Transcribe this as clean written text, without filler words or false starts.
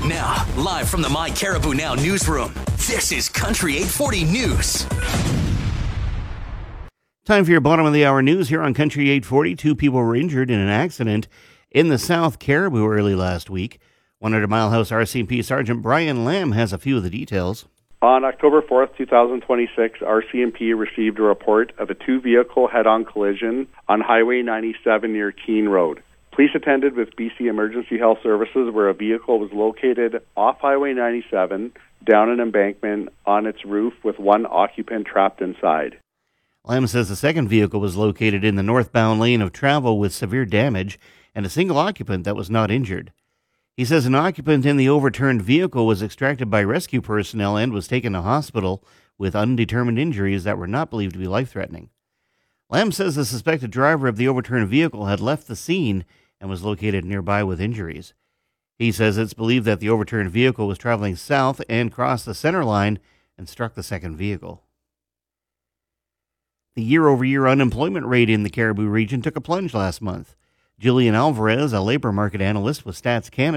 Now, live from the My Caribou Now newsroom, this is Country 840 News. Time for your bottom of the hour news here on Country 840. 2 people were injured in an accident in the South Caribou early last week. 100 Mile House RCMP Sergeant Brian Lamb has a few of the details. On October 4th, 2026, RCMP received a report of a 2-vehicle head-on collision on Highway 97 near Keene Road. Police attended with BC Emergency Health Services where a vehicle was located off Highway 97, down an embankment on its roof with one occupant trapped inside. Lamb says the second vehicle was located in the northbound lane of travel with severe damage and a single occupant that was not injured. He says an occupant in the overturned vehicle was extracted by rescue personnel and was taken to hospital with undetermined injuries that were not believed to be life-threatening. Lamb says the suspected driver of the overturned vehicle had left the scene and was located nearby with injuries. He says it's believed that the overturned vehicle was traveling south and crossed the center line and struck the second vehicle. The year-over-year unemployment rate in the Caribou region took a plunge last month. Jillian Alvarez, a labor market analyst with Stats Canada,